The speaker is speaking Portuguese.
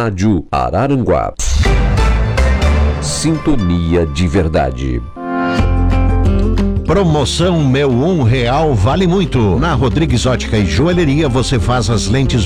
Rádio Araranguá. Sintonia de verdade. Promoção Meu R$1 vale muito. Na Rodrigues Ótica e Joalheria você faz as lentes